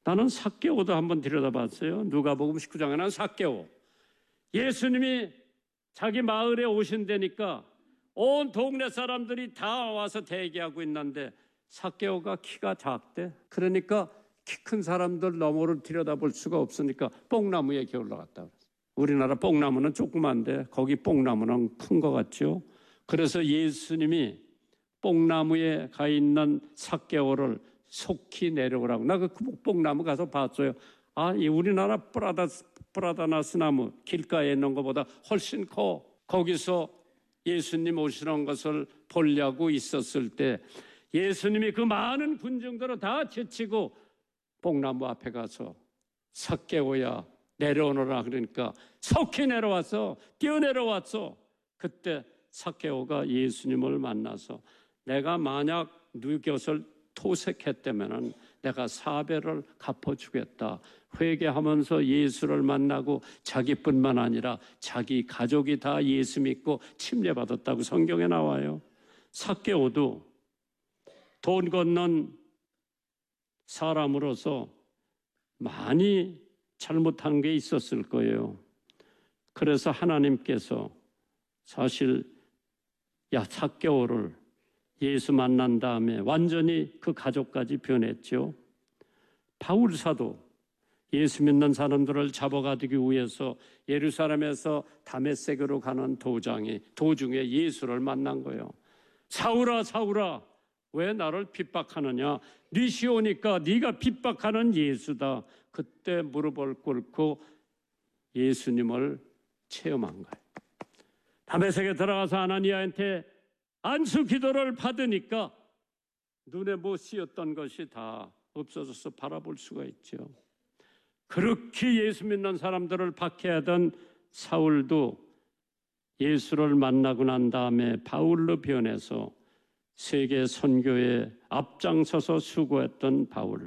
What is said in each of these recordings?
나는 삭개오도 한번 들여다봤어요. 누가복음 19장에 난 삭개오. 예수님이 자기 마을에 오신다니까 온 동네 사람들이 다 와서 대기하고 있는데 삭개오가 키가 작대. 그러니까 키 큰 사람들 너머를 들여다볼 수가 없으니까 뽕나무에 이렇게 올라갔다 그랬어요. 우리나라 뽕나무는 조그만데 거기 뽕나무는 큰 것 같죠. 그래서 예수님이 뽕나무에 가 있는 삭개오를 속히 내려오라고. 나 그 뽕나무 가서 봤어요. 아, 이 우리나라 프라다나스 나무 길가에 있는 것보다 훨씬 커. 거기서 예수님 오시는 것을 보려고 있었을 때 예수님이 그 많은 군중들을 다 제치고 뽕나무 앞에 가서 삭개오야 내려오너라 그러니까 속히 내려와서 뛰어내려왔어. 그때 삭개오가 예수님을 만나서 내가 만약 네 것을 토색했다면 내가 4배를 갚아주겠다. 회개하면서 예수를 만나고 자기뿐만 아니라 자기 가족이 다 예수 믿고 침례받았다고 성경에 나와요. 삭개오도 돈 건넌 사람으로서 많이 잘못한 게 있었을 거예요. 그래서 하나님께서 사실 삭개오를 예수 만난 다음에 완전히 그 가족까지 변했죠. 바울 사도 예수 믿는 사람들을 잡아가기 위해서 예루살렘에서 다메섹으로 가는 도중에 예수를 만난 거예요. 사울아 사울아 왜 나를 핍박하느냐? 네 시오니까 네가 핍박하는 예수다. 그때 무릎을 꿇고 예수님을 체험한 거예요. 다메섹에 들어가서 아나니아한테 안수 기도를 받으니까 눈에 못 씌었던 것이 다 없어져서 바라볼 수가 있죠. 그렇게 예수 믿는 사람들을 박해하던 사울도 예수를 만나고 난 다음에 바울로 변해서 세계 선교에 앞장서서 수고했던 바울.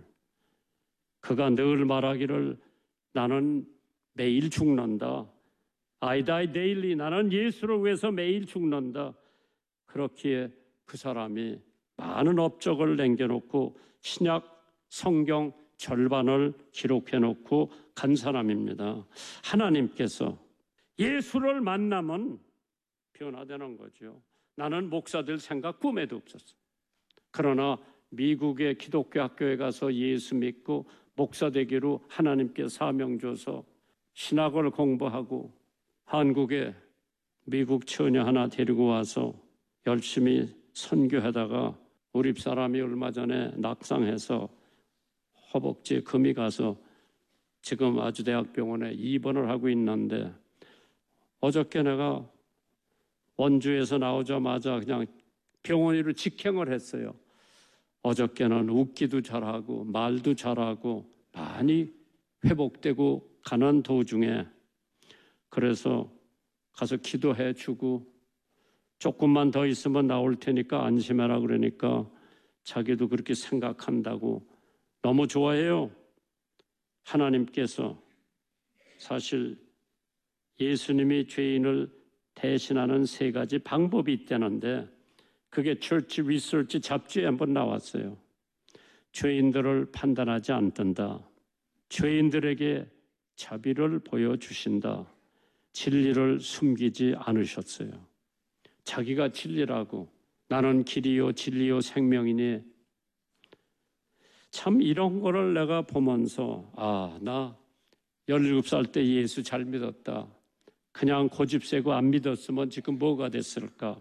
그가 늘 말하기를 나는 매일 죽는다. I die daily. 나는 예수를 위해서 매일 죽는다. 그렇기에 그 사람이 많은 업적을 남겨놓고 신약 성경 절반을 기록해놓고 간 사람입니다. 하나님께서 예수를 만나면 변화되는 거죠. 나는 목사 될 생각 꿈에도 없었어. 그러나 미국의 기독교 학교에 가서 예수 믿고 목사 되기로 하나님께 사명 줘서 신학을 공부하고 한국에 미국 처녀 하나 데리고 와서 열심히 선교하다가 우리 사람이 얼마 전에 낙상해서 허벅지에 금이 가서 지금 아주대학병원에 입원을 하고 있는데 어저께 내가 원주에서 나오자마자 그냥 병원으로 직행을 했어요. 어저께는 웃기도 잘하고 말도 잘하고 많이 회복되고 가는 도중에 그래서 가서 기도해 주고 조금만 더 있으면 나올 테니까 안심해라 그러니까 자기도 그렇게 생각한다고 너무 좋아해요. 하나님께서 사실 예수님이 죄인을 대신하는 3가지 방법이 있다는데 그게 처치 리서치 잡지에 한번 나왔어요. 죄인들을 판단하지 않는다. 죄인들에게 자비를 보여주신다. 진리를 숨기지 않으셨어요. 자기가 진리라고 나는 길이요 진리요 생명이니 참 이런 거를 내가 보면서 나 17살 때 예수 잘 믿었다. 그냥 고집 세고 안 믿었으면 지금 뭐가 됐을까?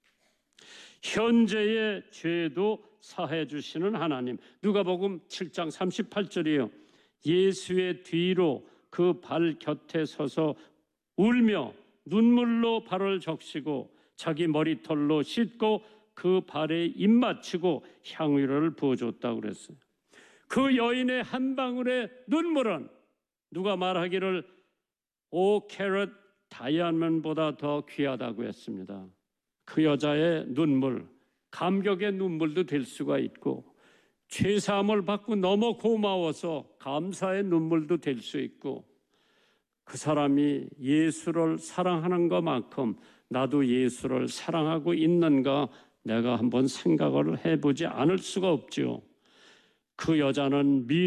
현재의 죄도 사해 주시는 하나님. 누가복음 7장 38절이에요. 예수의 뒤로 그 발 곁에 서서 울며 눈물로 발을 적시고 자기 머리털로 씻고 그 발에 입 맞추고 향유를 부어줬다고 그랬어요. 그 여인의 한 방울의 눈물은 누가 말하기를 5캐럿 다이아몬드보다 더 귀하다고 했습니다. 그 여자의 눈물, 감격의 눈물도 될 수가 있고 죄사함을 받고 너무 고마워서 감사의 눈물도 될 수 있고 그 사람이 예수를 사랑하는 것만큼 나도 예수를 사랑하고 있는가 내가 한번 생각을 해보지 않을 수가 없죠. 그 여자는